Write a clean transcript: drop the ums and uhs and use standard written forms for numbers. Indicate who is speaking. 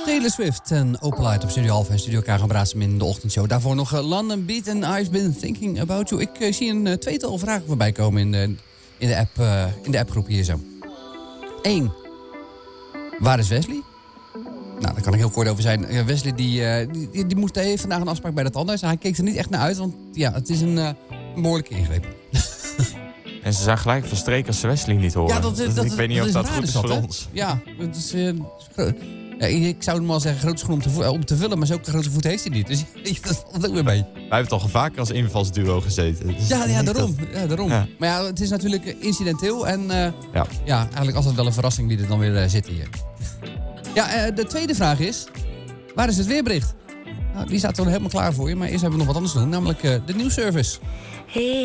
Speaker 1: Taylor Swift en Opalite op Studio Alpha en Studio Kagenbraadsem in de ochtendshow. Daarvoor nog London Beat en I've Been Thinking About You. Ik zie een tweetal vragen voorbij komen in de appgroep hier zo. 1. Waar is Wesley? Nou, daar kan ik heel kort over zijn. Wesley die moest even vandaag een afspraak bij de tandarts. Hij keek er niet echt naar uit, want ja, het is een behoorlijke ingreep.
Speaker 2: En ze zijn gelijk verstreken als ze Wesley niet horen.
Speaker 1: Ja,
Speaker 2: ik weet niet of dat goed is voor
Speaker 1: hè?
Speaker 2: ons.
Speaker 1: Ja, het is... ik zou hem wel zeggen, grote schoen om te vullen, maar zulke grote voet heeft hij niet. Dus dat valt ook weer mee.
Speaker 2: Wij hebben toch al vaker als invalsduo gezeten. Dus
Speaker 1: Ja, daarom.
Speaker 2: Ja.
Speaker 1: Maar ja, het is natuurlijk incidenteel en
Speaker 2: Ja.
Speaker 1: eigenlijk altijd wel een verrassing wie er dan weer zit hier. Ja, de tweede vraag is, waar is het weerbericht? Nou, die staat er helemaal klaar voor je, maar eerst hebben we nog wat anders te doen, namelijk de nieuwsservice.
Speaker 3: Hey.